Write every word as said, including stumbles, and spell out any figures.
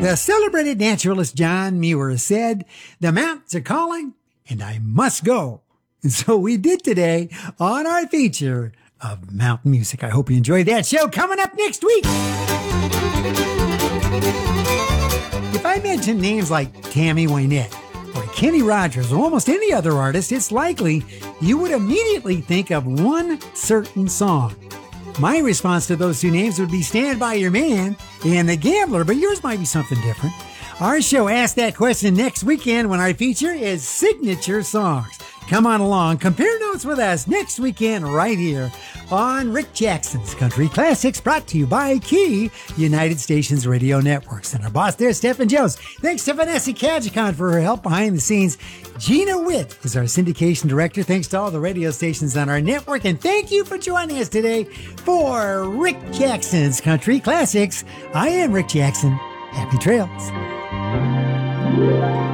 The celebrated naturalist John Muir said, "The mountains are calling and I must go." And so we did today on our feature of mountain music. I hope you enjoyed that show. Coming up next week, if I mention names like Tammy Wynette or Kenny Rogers or almost any other artist, it's likely you would immediately think of one certain song. My response to those two names would be Stand By Your Man and The Gambler, but yours might be something different. Our show asks that question next weekend when our feature is Signature Songs. Come on along, compare notes with us next weekend right here on Rick Jackson's Country Classics, brought to you by Key United Stations Radio Networks. And our boss there, Stephen Jones. Thanks to Vanessa Kajikon for her help behind the scenes. Gina Witt is our syndication director. Thanks to all the radio stations on our network. And thank you for joining us today for Rick Jackson's Country Classics. I am Rick Jackson. Happy trails.